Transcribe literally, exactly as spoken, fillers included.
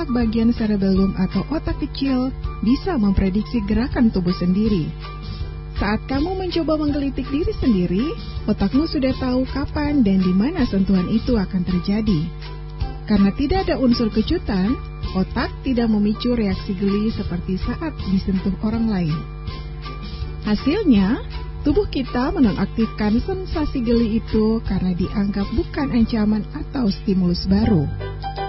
otak bagian cerebellum atau otak kecil bisa memprediksi gerakan tubuh sendiri. Saat kamu mencoba menggelitik diri sendiri, otakmu sudah tahu kapan dan di mana sentuhan itu akan terjadi. Karena tidak ada unsur kejutan, otak tidak memicu reaksi geli seperti saat disentuh orang lain. Hasilnya, tubuh kita menonaktifkan sensasi geli itu karena dianggap bukan ancaman atau stimulus baru.